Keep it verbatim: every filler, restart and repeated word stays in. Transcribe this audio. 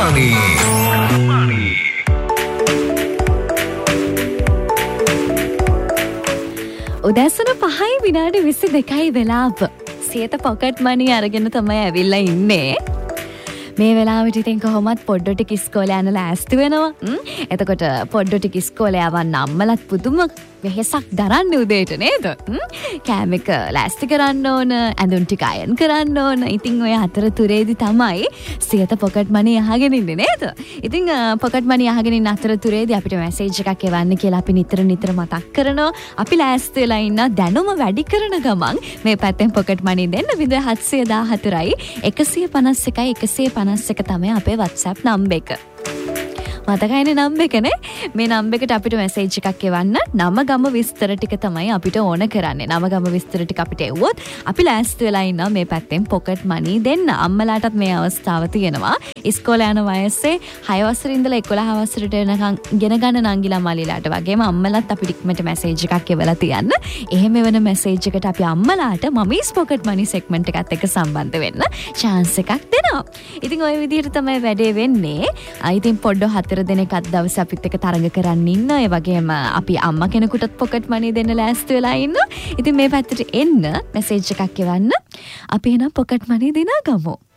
වර්තමානී උදැසන පහයි විනාඩි විසි දෙකයි වෙලාව. සියත පොකට් මනි අරගෙන තමයි ඇවිල්ලා ඉන්නේ. මේ වෙලාවට ඉතින් කොහොමත් පොඩ්ඩෝ ටික ඉස්කෝලේ යන්න ලෑස්ති වෙනවා. එතකොට පොඩ්ඩෝ ටික ඉස්කෝලේ යවන්න අම්මලත් පුදුම වෙහෙසක් දරන්නේ උදේට නේද? කෑම එක ලෑස්ති කරන්න ඕන, ඇඳුම් ටික අයන් කරන්න ඕන. ඉතින් ඔය අතරතුරේදී තමයි සියත පොකට් මනි අහගෙන ඉන්නේ නේද? ඉතින් පොකට් මනි අහගෙන ඉන්න අතරතුරේදී අපිට මැසේජ් එකක් එවන්න කියලා අපි නිතර නිතර මතක් කරනවා. අපි ලෑස්ති වෙලා ඉන්න දැනුම වැඩි කරන ගමන් මේ පැත්තෙන් පොකට් මනි දෙන්න විදිහ හත්සිය දාහතරයි එකසිය පනස් එකයි එකසිය පනස් එක තමයි අපේ WhatsApp නම්බර් එක. මතකයිනේ නම්බර් එකනේ. මේ නම්බර් එකට අපිට මැසේජ් එකක් එවන්න. නම ගම විස්තර ටික තමයි අපිට ඕන කරන්නේ. නම ගම විස්තර ටික අපිට එවුවොත් අපි ලෑස්ති වෙලා ඉන්නවා මේ පැත්තෙන් පොකට් මනි දෙන්න. අම්මලාටත් මේ අවස්ථාව තියෙනවා. ඉස්කෝලේ යන වයසේ හය වසරේ ඉඳලා එකොළහ වසරට එනකන් ගෙන ගන්න නංගිලා මල්ලිලාට වගේම අම්මලාත් අපිට ඉක්මනට මැසේජ් එකක් එවලා තියන්න. එහෙම වෙන මැසේජ් එකට අපි අම්මලාට මමීස් පොකට් මනි සෙග්මන්ට් එකත් එක්ක සම්බන්ධ වෙන්න chance එකක් දෙනවා. ඉතින් ওই විදිහට තමයි වැඩේ වෙන්නේ. ඉතින් පොඩ්ඩෝ හතර දෙනෙක්වත් දවස් අපිත් එක්ක තරඟ කරන්න ඉන්න. ඒ වගේම අපි අම්මා කෙනෙකුටත් පොකට් මනි දෙන්න ලෑස්ති වෙලා ඉන්න. ඉතින් මේ පැත්තට එන්න මැසේජ් එකක් එවන්න. අපි එනම් පොකට් මනි දිනා ගමු.